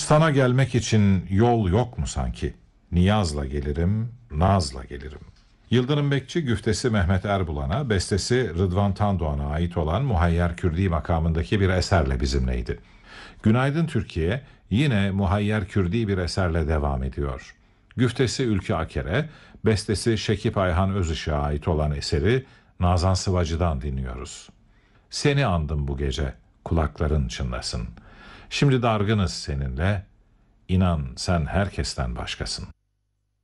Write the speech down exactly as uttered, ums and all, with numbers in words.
Sana gelmek için yol yok mu sanki? Niyazla gelirim, nazla gelirim. Yıldırım Bekçi güftesi Mehmet Erbulan'a, bestesi Rıdvan Tandoğan'a ait olan Muhayyer Kürdi makamındaki bir eserle bizimleydi. Günaydın Türkiye yine Muhayyer Kürdi bir eserle devam ediyor. Güftesi Ülkü Aker'e, bestesi Şekip Ayhan Özışık'a ait olan eseri Nazan Sıvacı'dan dinliyoruz. Seni andım bu gece, kulakların çınlasın. Şimdi dargınız seninle, inan sen herkesten başkasın.